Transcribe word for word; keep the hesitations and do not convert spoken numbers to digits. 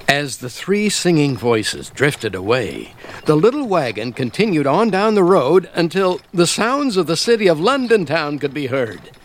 As the three singing voices drifted away, the little wagon continued on down the road until the sounds of the city of London town could be heard.